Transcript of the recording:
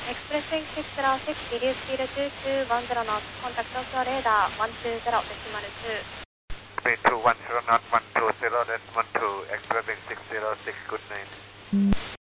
Expressing 606, reduce speed to 10 knots, contact Tokyo radar 120.2. Speed to 10 knot 120.12, expressing 606, good night.